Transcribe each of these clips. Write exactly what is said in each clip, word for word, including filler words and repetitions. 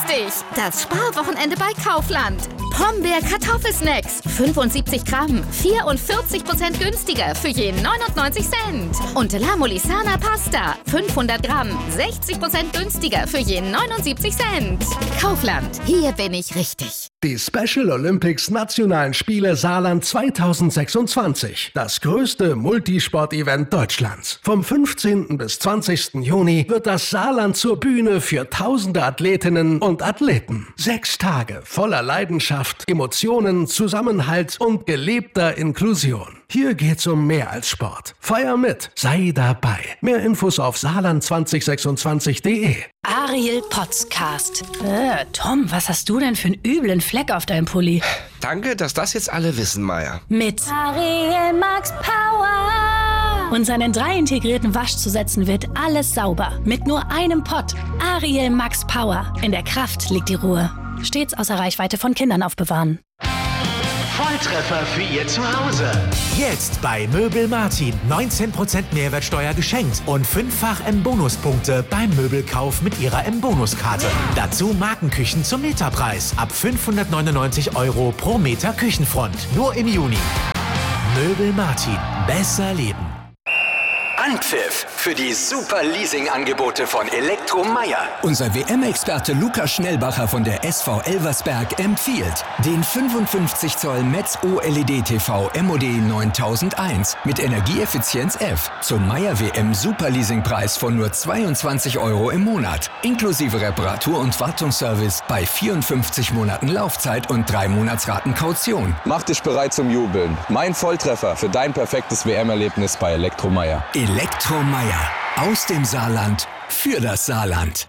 günstig. Das Sparwochenende bei Kaufland. Pombeer Kartoffelsnacks. fünfundsiebzig Gramm. vierundvierzig Prozent günstiger für je neunundneunzig Cent. Und La Molisana Pasta. fünfhundert Gramm. sechzig Prozent günstiger für je neunundsiebzig Cent. Kaufland. Hier bin ich richtig. Die Special Olympics Nationalen Spiele Saarland zweitausendsechsundzwanzig. Das größte Multisport-Event Deutschlands. Vom fünfzehnten bis zwanzigsten Juni wird das Saarland zur Bühne für tausende Athletinnen und Athleten. Sechs Tage voller Leidenschaft, Emotionen, Zusammenhalt und gelebter Inklusion. Hier geht's um mehr als Sport. Feier mit, sei dabei. Mehr Infos auf saarland zwanzig sechsundzwanzig punkt de. Ariel Podcast. Äh, Tom, was hast du denn für einen üblen Fleck auf deinem Pulli? Danke, dass das jetzt alle wissen, Maya. Mit Ariel Max Power. Und seinen drei integrierten Waschzusätzen wird alles sauber. Mit nur einem Pott. Ariel Max Power. In der Kraft liegt die Ruhe. Stets außer Reichweite von Kindern aufbewahren. Volltreffer für Ihr Zuhause. Jetzt bei Möbel Martin. neunzehn Prozent Mehrwertsteuer geschenkt und fünffach M-Bonuspunkte beim Möbelkauf mit Ihrer M-Bonus-Karte. Dazu Markenküchen zum Meterpreis. Ab fünfhundertneunundneunzig Euro pro Meter Küchenfront. Nur im Juni. Möbel Martin. Besser leben. Anpfiff für die super Leasing-Angebote von Elektromeier. Unser W M-Experte Lukas Schnellbacher von der S V Elversberg empfiehlt den fünfundfünfzig Zoll Metz O L E D T V M O D neuntausendeins mit Energieeffizienz F zum Meier W M Superleasingpreis von nur zweiundzwanzig Euro im Monat. Inklusive Reparatur- und Wartungsservice bei vierundfünfzig Monaten Laufzeit und drei Monatsraten Kaution. Mach dich bereit zum Jubeln. Mein Volltreffer für dein perfektes W M-Erlebnis bei Elektromeier. Elektromeier. Aus dem Saarland. Für das Saarland.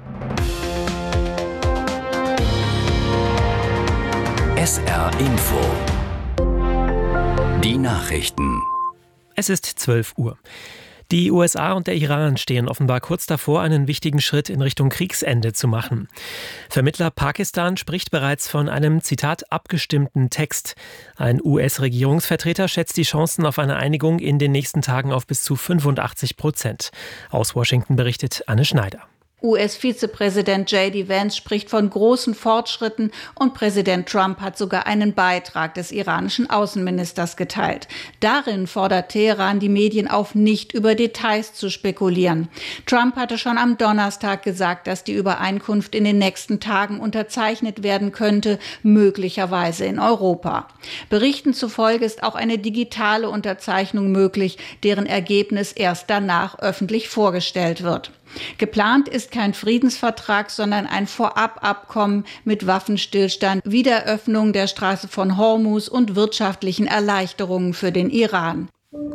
S R Info. Die Nachrichten. Es ist zwölf Uhr. Die U S A und der Iran stehen offenbar kurz davor, einen wichtigen Schritt in Richtung Kriegsende zu machen. Vermittler Pakistan spricht bereits von einem, Zitat, abgestimmten Text. Ein U S-Regierungsvertreter schätzt die Chancen auf eine Einigung in den nächsten Tagen auf bis zu fünfundachtzig Prozent. Aus Washington berichtet Anne Schneider. U S-Vizepräsident J D Vance spricht von großen Fortschritten und Präsident Trump hat sogar einen Beitrag des iranischen Außenministers geteilt. Darin fordert Teheran die Medien auf, nicht über Details zu spekulieren. Trump hatte schon am Donnerstag gesagt, dass die Übereinkunft in den nächsten Tagen unterzeichnet werden könnte, möglicherweise in Europa. Berichten zufolge ist auch eine digitale Unterzeichnung möglich, deren Ergebnis erst danach öffentlich vorgestellt wird. Geplant ist kein Friedensvertrag, sondern ein Vorababkommen mit Waffenstillstand, Wiederöffnung der Straße von Hormuz und wirtschaftlichen Erleichterungen für den Iran.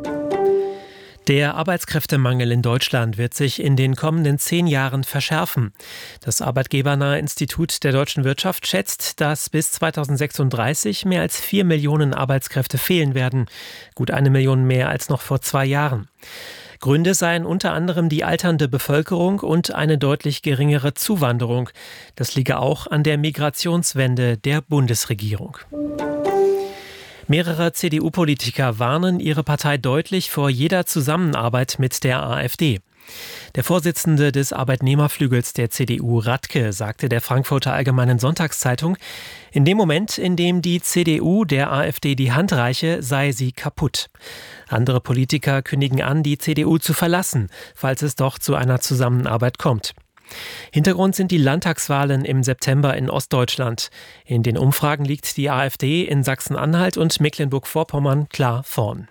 Der Arbeitskräftemangel in Deutschland wird sich in den kommenden zehn Jahren verschärfen. Das Arbeitgebernahe Institut der deutschen Wirtschaft schätzt, dass bis zweitausendsechsunddreißig mehr als vier Millionen Arbeitskräfte fehlen werden. Gut eine Million mehr als noch vor zwei Jahren. Gründe seien unter anderem die alternde Bevölkerung und eine deutlich geringere Zuwanderung. Das liege auch an der Migrationswende der Bundesregierung. Mehrere C D U-Politiker warnen ihre Partei deutlich vor jeder Zusammenarbeit mit der AfD. Der Vorsitzende des Arbeitnehmerflügels der C D U, Radke, sagte der Frankfurter Allgemeinen Sonntagszeitung, in dem Moment, in dem die C D U der AfD die Hand reiche, sei sie kaputt. Andere Politiker kündigen an, die C D U zu verlassen, falls es doch zu einer Zusammenarbeit kommt. Hintergrund sind die Landtagswahlen im September in Ostdeutschland. In den Umfragen liegt die AfD in Sachsen-Anhalt und Mecklenburg-Vorpommern klar vorn.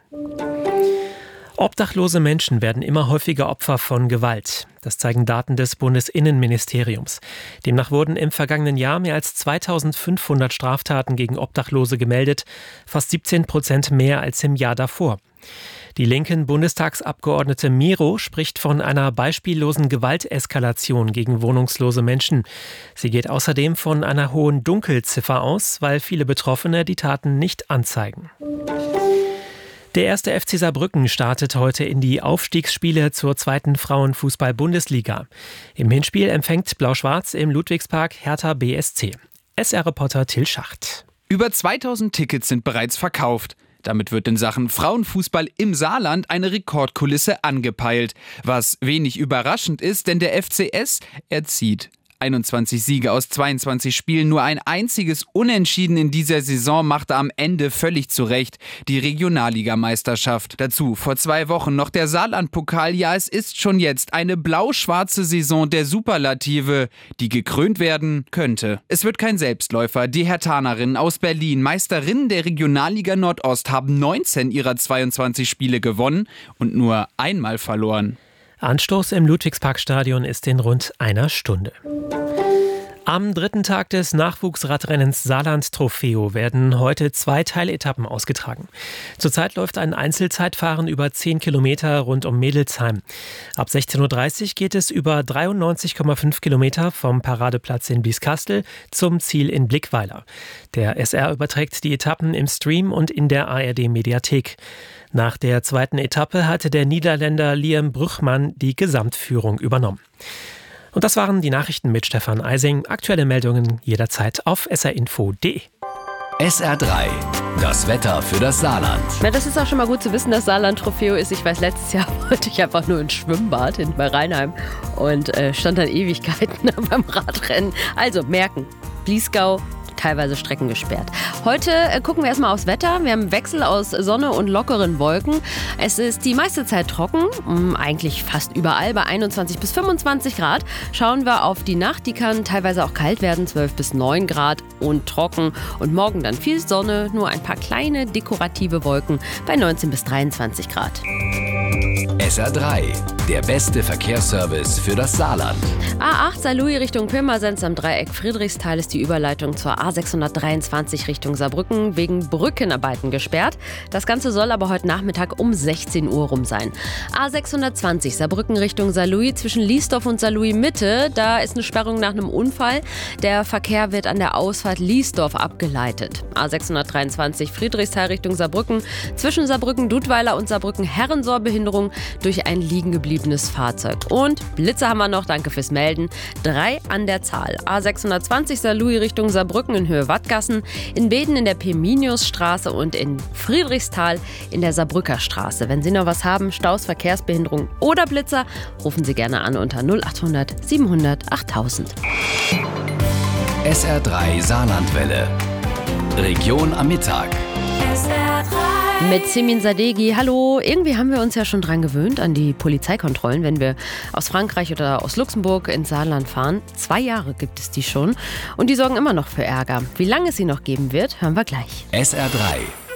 Obdachlose Menschen werden immer häufiger Opfer von Gewalt. Das zeigen Daten des Bundesinnenministeriums. Demnach wurden im vergangenen Jahr mehr als zweitausendfünfhundert Straftaten gegen Obdachlose gemeldet, fast siebzehn Prozent mehr als im Jahr davor. Die linken Bundestagsabgeordnete Miro spricht von einer beispiellosen Gewalteskalation gegen wohnungslose Menschen. Sie geht außerdem von einer hohen Dunkelziffer aus, weil viele Betroffene die Taten nicht anzeigen. Der erste F C Saarbrücken startet heute in die Aufstiegsspiele zur zweiten Frauenfußball-Bundesliga. Im Hinspiel empfängt Blau-Schwarz im Ludwigspark Hertha B S C. S R-Reporter Till Schacht. Über zweitausend Tickets sind bereits verkauft. Damit wird in Sachen Frauenfußball im Saarland eine Rekordkulisse angepeilt. Was wenig überraschend ist, denn der F C S, er zieht einundzwanzig Siege aus zweiundzwanzig Spielen, nur ein einziges Unentschieden in dieser Saison machte am Ende völlig zurecht die Regionalligameisterschaft. Dazu vor zwei Wochen noch der Saarland-Pokal. Ja, es ist schon jetzt eine blau-schwarze Saison der Superlative, die gekrönt werden könnte. Es wird kein Selbstläufer. Die Herthanerinnen aus Berlin, Meisterinnen der Regionalliga Nordost, haben neunzehn ihrer zweiundzwanzig Spiele gewonnen und nur einmal verloren. Anstoß im Ludwigsparkstadion ist in rund einer Stunde. Am dritten Tag des Nachwuchsradrennens Saarland Trofeo werden heute zwei Teiletappen ausgetragen. Zurzeit läuft ein Einzelzeitfahren über zehn Kilometer rund um Mädelsheim. Ab sechzehn Uhr dreißig geht es über dreiundneunzig Komma fünf Kilometer vom Paradeplatz in Bieskastel zum Ziel in Blickweiler. Der S R überträgt die Etappen im Stream und in der A R D-Mediathek. Nach der zweiten Etappe hatte der Niederländer Liam Brüchmann die Gesamtführung übernommen. Und das waren die Nachrichten mit Stefan Eising. Aktuelle Meldungen jederzeit auf s r info punkt d e. S R drei, das Wetter für das Saarland. Ja, das ist auch schon mal gut zu wissen, dass Saarland Trofeo ist. Ich weiß, letztes Jahr wollte ich einfach nur ins Schwimmbad hinten bei Rheinheim und äh, stand dann Ewigkeiten beim Radrennen. Also merken, Bliesgau, teilweise Strecken gesperrt. Heute äh, gucken wir erstmal aufs Wetter. Wir haben einen Wechsel aus Sonne und lockeren Wolken. Es ist die meiste Zeit trocken, mh, eigentlich fast überall bei einundzwanzig bis fünfundzwanzig Grad. Schauen wir auf die Nacht, die kann teilweise auch kalt werden, zwölf bis neun Grad und trocken. Und morgen dann viel Sonne, nur ein paar kleine dekorative Wolken bei neunzehn bis dreiundzwanzig Grad. S R drei, der beste Verkehrsservice für das Saarland. A acht Saarlouis Richtung Pirmasens am Dreieck Friedrichsthal ist die Überleitung zur A sechshundertdreiundzwanzig Richtung Saarbrücken wegen Brückenarbeiten gesperrt. Das Ganze soll aber heute Nachmittag um sechzehn Uhr rum sein. A sechshundertzwanzig Saarbrücken Richtung Saarlouis zwischen Liesdorf und Saarlouis Mitte. Da ist eine Sperrung nach einem Unfall. Der Verkehr wird an der Ausfahrt Liesdorf abgeleitet. A sechshundertdreiundzwanzig Friedrichsthal Richtung Saarbrücken zwischen Saarbrücken-Dudweiler und Saarbrücken-Herrensohr Behinderung durch ein liegen gebliebenes Fahrzeug. Und Blitze haben wir noch, danke fürs Melden. Drei an der Zahl. A sechshundertzwanzig Saarlouis Richtung Saarbrücken in Höhe Wattgassen, in Beden in der Peminiusstraße und in Friedrichsthal in der Saarbrücker Straße. Wenn Sie noch was haben, Staus, Verkehrsbehinderung oder Blitzer, rufen Sie gerne an unter null achthundert siebenhundert achttausend. S R drei Saarlandwelle. Region am Mittag. S R drei. Mit Simin Sadeghi. Hallo, irgendwie haben wir uns ja schon dran gewöhnt an die Polizeikontrollen, wenn wir aus Frankreich oder aus Luxemburg ins Saarland fahren. Zwei Jahre gibt es die schon und die sorgen immer noch für Ärger. Wie lange es sie noch geben wird, hören wir gleich. S R drei.